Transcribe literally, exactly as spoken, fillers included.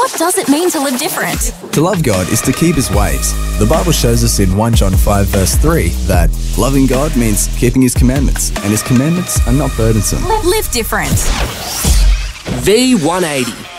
What does it mean to live different? To love God is to keep His ways. The Bible shows us in First John five verse three that loving God means keeping His commandments, and His commandments are not burdensome. Live different. V one eighty.